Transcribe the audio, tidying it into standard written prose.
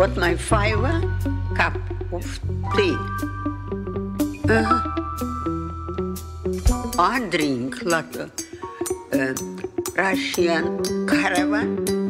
with my 5 cup of tea. I drink like a Russian caravan